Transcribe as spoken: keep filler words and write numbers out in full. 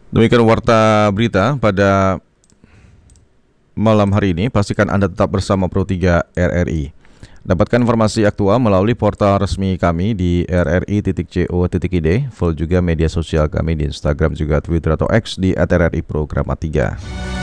Demikian warta berita pada malam hari ini. Pastikan Anda tetap bersama Pro tiga R R I. Dapatkan informasi aktual melalui portal resmi kami di r r i titik co titik i d. Follow juga media sosial kami di Instagram juga Twitter atau X di at r r i programa tiga.